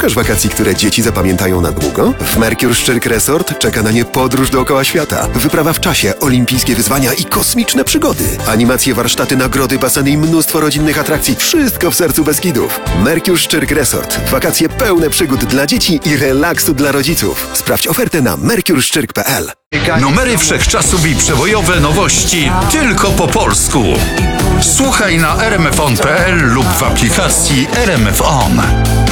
Szukasz wakacji, które dzieci zapamiętają na długo? W Mercure Szczyrk Resort czeka na nie podróż dookoła świata. Wyprawa w czasie, olimpijskie wyzwania i kosmiczne przygody. Animacje, warsztaty, nagrody, baseny i mnóstwo rodzinnych atrakcji. Wszystko w sercu Beskidów. Mercure Szczyrk Resort. Wakacje pełne przygód dla dzieci i relaksu dla rodziców. Sprawdź ofertę na mercureszczyrk.pl. Numery wszechczasów i przebojowe nowości tylko po polsku. Słuchaj na rmfon.pl lub w aplikacji RMF On.